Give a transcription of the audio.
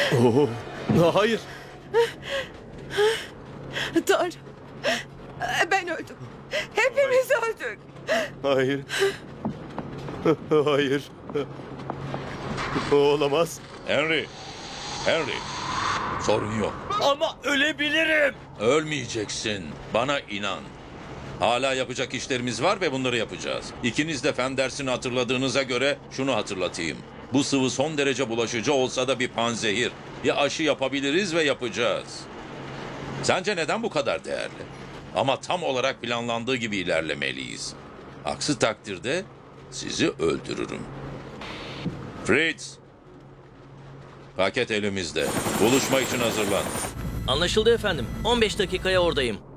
Oo, hayır. Tanrım. Ben öldüm. Hepimiz öldük. Hayır. Hayır. Olamaz. Henry. Henry. Sorun yok. Ama ölebilirim. Ölmeyeceksin. Bana inan. Hala yapacak işlerimiz var ve bunları yapacağız. İkiniz de fen dersini hatırladığınıza göre şunu hatırlatayım. Bu sıvı son derece bulaşıcı olsa da bir panzehir. Bir aşı yapabiliriz ve yapacağız. Sence neden bu kadar değerli? Ama tam olarak planlandığı gibi ilerlemeliyiz. Aksi takdirde sizi öldürürüm. Fritz. Paket elimizde. Buluşma için hazırlan. Anlaşıldı efendim. 15 dakikaya oradayım.